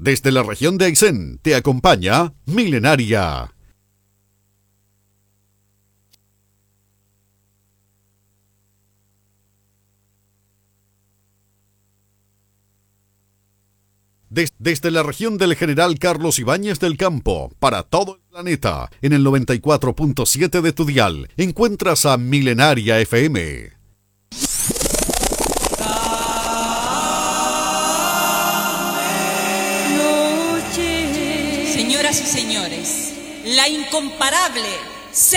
Desde la región de Aysén te acompaña Milenaria. Desde la región del General Carlos Ibáñez del Campo, para todo el planeta, en el 94.7 de tu dial, encuentras a Milenaria FM. Señoras y señores, la incomparable